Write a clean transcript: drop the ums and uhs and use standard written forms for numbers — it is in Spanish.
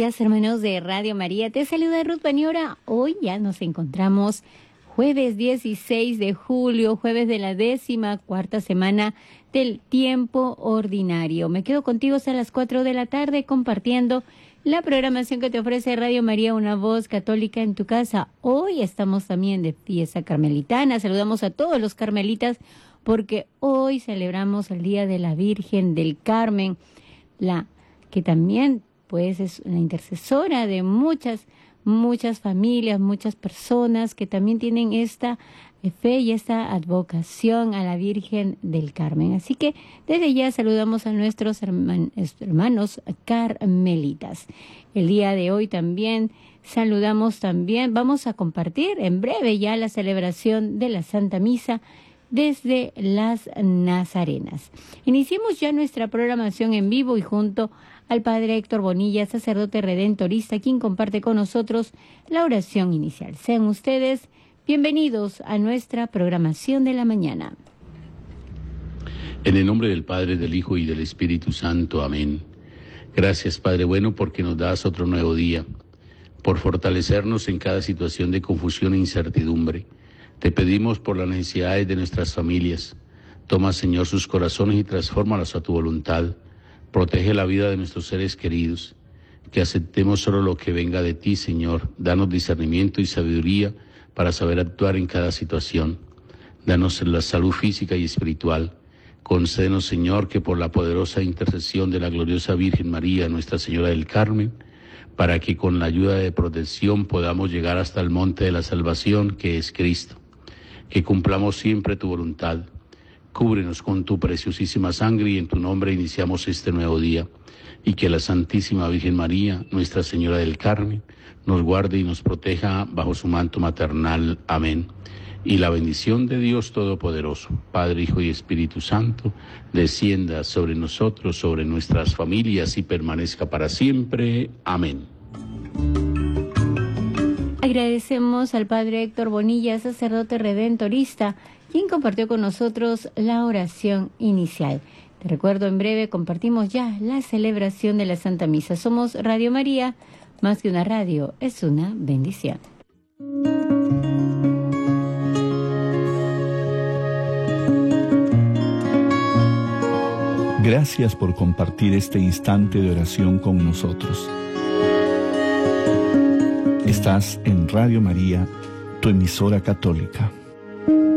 días, hermanos de Radio María. Te saluda Ruth Baniora. Hoy ya nos encontramos jueves 16 de julio, jueves de la 14ª semana del tiempo ordinario. Me quedo contigo hasta las 4 de la tarde compartiendo la programación que te ofrece Radio María, una voz católica en tu casa. Hoy estamos también de fiesta carmelitana. Saludamos a todos los carmelitas porque hoy celebramos el Día de la Virgen del Carmen, que también pues es una intercesora de muchas familias, muchas personas que también tienen esta fe y esta advocación a la Virgen del Carmen. Así que desde ya saludamos a nuestros hermanos carmelitas. El día de hoy también vamos a compartir en breve ya la celebración de la Santa Misa desde las Nazarenas. Iniciemos ya nuestra programación en vivo y junto al Padre Héctor Bonilla, sacerdote redentorista, quien comparte con nosotros la oración inicial. Sean ustedes bienvenidos a nuestra programación de la mañana. En el nombre del Padre, del Hijo y del Espíritu Santo. Amén. Gracias, Padre bueno, porque nos das otro nuevo día, por fortalecernos en cada situación de confusión e incertidumbre. Te pedimos por las necesidades de nuestras familias. Toma, Señor, sus corazones y transfórmalos a tu voluntad. Protege la vida de nuestros seres queridos. Que aceptemos solo lo que venga de ti, Señor. Danos discernimiento y sabiduría para saber actuar en cada situación. Danos la salud física y espiritual. Concédenos, Señor, que por la poderosa intercesión de la gloriosa Virgen María, Nuestra Señora del Carmen, para que con la ayuda de protección podamos llegar hasta el monte de la salvación, que es Cristo. Que cumplamos siempre tu voluntad. Cúbrenos con tu preciosísima sangre y en tu nombre iniciamos este nuevo día. Y que la Santísima Virgen María, Nuestra Señora del Carmen, nos guarde y nos proteja bajo su manto maternal. Amén. Y la bendición de Dios Todopoderoso, Padre, Hijo y Espíritu Santo, descienda sobre nosotros, sobre nuestras familias y permanezca para siempre. Amén. Agradecemos al Padre Héctor Bonilla, sacerdote redentorista, quien compartió con nosotros la oración inicial. Te recuerdo, en breve compartimos ya la celebración de la Santa Misa. Somos Radio María, más que una radio, es una bendición. Gracias por compartir este instante de oración con nosotros. Estás en Radio María, tu emisora católica.